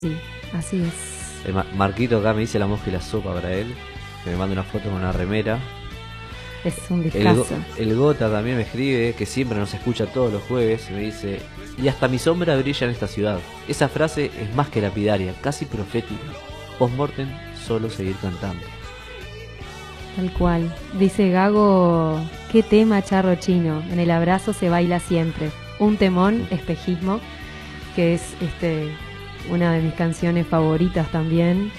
Sí, así es. Marquito acá me dice la mosca y la sopa para él. Que me manda una foto con una remera. Es un discazo. El Gota también me escribe que siempre nos escucha todos los jueves. Y me dice: y hasta mi sombra brilla en esta ciudad. Esa frase es más que lapidaria, casi profética. Post-mortem, solo seguir cantando. Tal cual. Dice Gago, qué tema charro chino. En el abrazo se baila siempre. Un temón, espejismo, que es una de mis canciones favoritas también.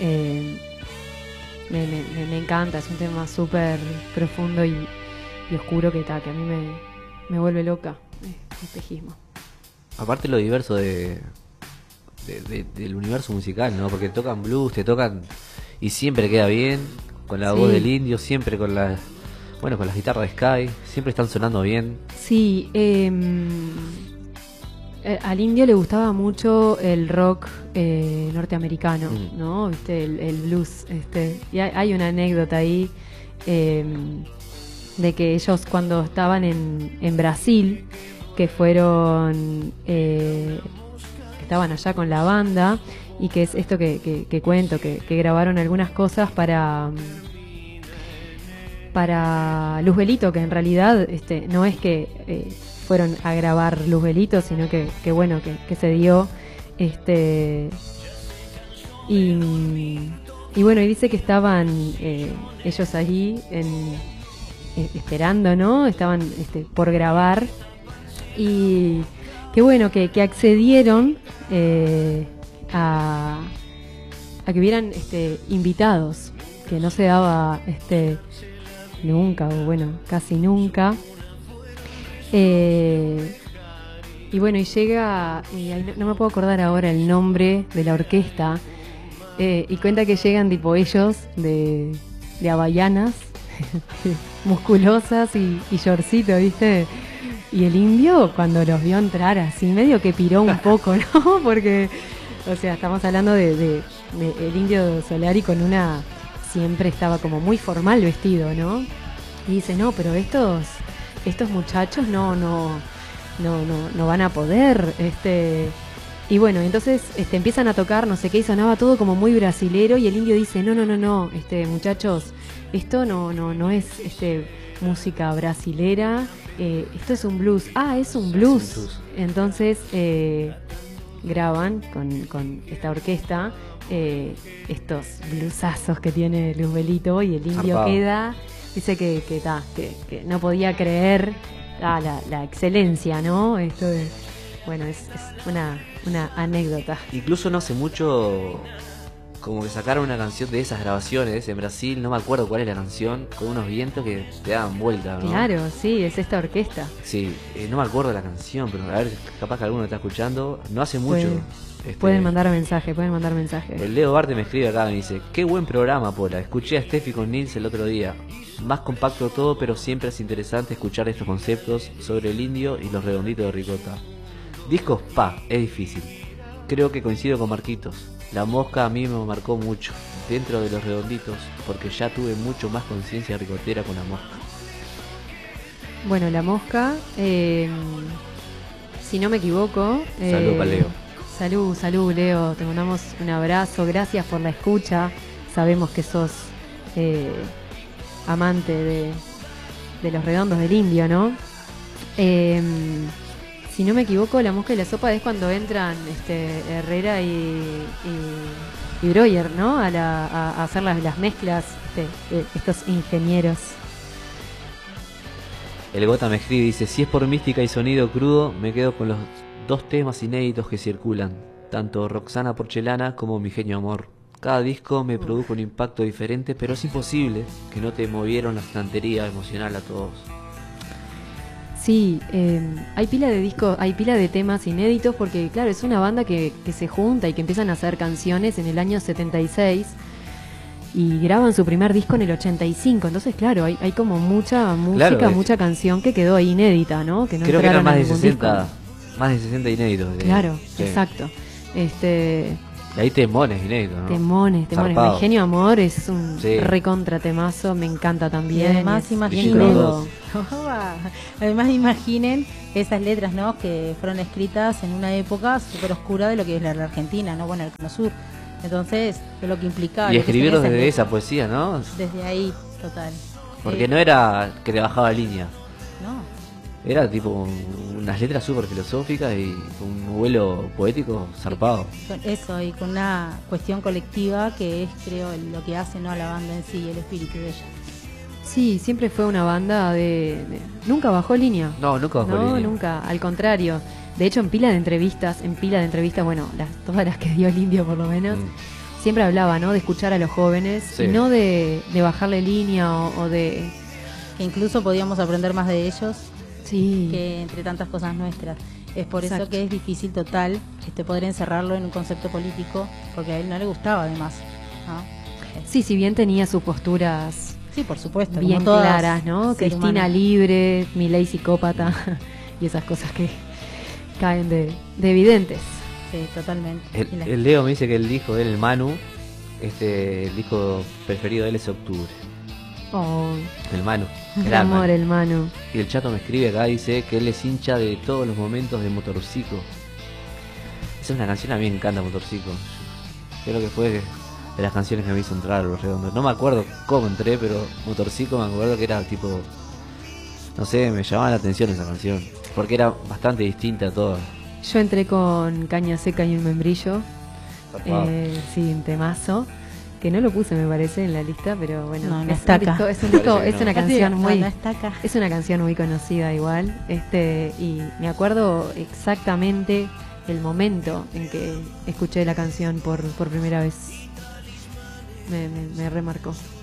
Me encanta, es un tema súper profundo y oscuro que a mí me vuelve loca. Espejismo. Aparte lo diverso del universo musical, ¿no? Porque tocan blues, te tocan y siempre queda bien, con la voz del indio, siempre con las guitarras de Sky, siempre están sonando bien. Sí, al indio le gustaba mucho el rock norteamericano, ¿no? ¿Viste? El blues. Y hay una anécdota ahí de que ellos cuando estaban en Brasil, que fueron, estaban allá con la banda, y que es esto que cuento, que grabaron algunas cosas para Luzbelito, que en realidad no es que fueron a grabar Luzbelito, sino que se dio y bueno, y dice que estaban ellos allí esperando, ¿no? Estaban por grabar, y que bueno, que accedieron a que hubieran invitados, que no se daba nunca, o bueno, casi nunca. Y bueno, y llega, no me puedo acordar ahora el nombre de la orquesta, y cuenta que llegan tipo ellos de havaianas, musculosas y shortcito, ¿viste? Y el indio, cuando los vio entrar así, medio que piró un poco, ¿no? Porque, o sea, estamos hablando de el indio Solari con siempre estaba como muy formal vestido, ¿no? Y dice, no, pero estos muchachos no van a poder, y bueno, entonces empiezan a tocar, no sé qué, y sonaba todo como muy brasilero, y el indio dice, no, muchachos, esto no es música brasilera, esto es un blues. Es un blues. Entonces graban con esta orquesta estos bluesazos que tiene Luzbelito, y el indio queda, dice que no podía creer la excelencia, ¿no? Esto es, bueno, es una anécdota. Incluso no hace mucho, como que sacaron una canción de esas grabaciones en Brasil, no me acuerdo cuál es la canción, con unos vientos que te daban vuelta, ¿no? Claro, sí, es esta orquesta. Sí, no me acuerdo la canción, pero a ver, capaz que alguno está escuchando, no hace mucho. Pueden mandar mensaje. El Leo Barte me escribe acá, me dice, qué buen programa, Pola, escuché a Steffi con Nils el otro día. Más compacto todo, pero siempre es interesante escuchar estos conceptos sobre el indio y los redonditos de ricota. Discos, es difícil. Creo que coincido con Marquitos. La mosca a mí me marcó mucho, dentro de los redonditos, porque ya tuve mucho más conciencia ricotera con la mosca. Bueno, la mosca, si no me equivoco... Salud para Leo. Salud Leo, te mandamos un abrazo, gracias por la escucha, sabemos que sos amante de los redondos del indio, ¿no? Si no me equivoco, la mosca y la sopa es cuando entran Herrera y Breuer, ¿no? A hacer las mezclas, estos ingenieros. El Gota me escribe y dice, si es por mística y sonido crudo, me quedo con los 2 temas inéditos que circulan, tanto Roxana Porcelana como Mi Genio Amor. Cada disco me produjo un impacto diferente, pero es imposible que no te movieron la estantería emocional a todos. Sí, hay pila de discos, hay pila de temas inéditos, porque claro, es una banda que se junta y que empiezan a hacer canciones en el año 76 y graban su primer disco en el 85, entonces claro, hay como mucha música, claro, mucha canción que quedó ahí inédita, ¿no? Que no creo que eran más de 60 inéditos. Claro, sí. Exacto. Y ahí temones inéditos, ¿no? Temones. Zarpado. Mi Ingenio Amor es un Sí. recontra temazo, me encanta Y también. además es imaginen, bien crudo. además imaginen esas letras, ¿no? Que fueron escritas en una época súper oscura de lo que es la Argentina, ¿no? Bueno, el Cono Sur. Entonces, es lo que implicaba. Y lo que escribirlos serían desde esas esa poesía, ¿no? letras. Desde ahí, total. Porque no era que te bajaba línea. No. Era tipo unas letras súper filosóficas y un vuelo poético zarpado. Con eso, y con una cuestión colectiva que es, creo, lo que hace, ¿no? A la banda en sí, el espíritu de ella. Sí, siempre fue una banda nunca bajó línea. No, nunca bajó No, línea. nunca, al contrario. De hecho, en pila de entrevistas, bueno, todas las que dio el Indio por lo menos, siempre hablaba, ¿no? De escuchar a los jóvenes Sí. y no de bajarle línea o de... Que incluso podíamos aprender más de ellos Sí, que entre tantas cosas nuestras. Es por eso Exacto. que es difícil total poder encerrarlo en un concepto político, porque a él no le gustaba además, ¿no? sí, si bien tenía sus posturas Sí, por supuesto, bien como todas claras, ¿no? ser Cristina humano. libre, Milei psicópata y esas cosas que caen de evidentes. Sí, totalmente. Y la- El Leo me dice que el hijo de él, el Manu, el hijo preferido de él es Octubre. Oh, El Manu. el Gran amor, Manu. el Manu. Y el chato me escribe acá, dice que él es hincha de todos los momentos de Motorcico. Esa es una canción, a mí me encanta Motorcico. Creo que fue de las canciones que me hizo entrar a Los Redondos. No me acuerdo cómo entré, pero Motorcico me acuerdo que era tipo... No sé, me llamaba la atención esa canción. Porque era bastante distinta a todas. Yo entré con Caña Seca y un membrillo. Zarpado. Sí, un temazo. Que no lo puse, me parece, en la lista, pero bueno. No, no es está un acá. disco- es un Parece disco- que es no. una Casi canción no, muy... no está acá. Es una canción muy conocida igual, y me acuerdo exactamente el momento en que escuché la canción por primera vez. Me remarcó.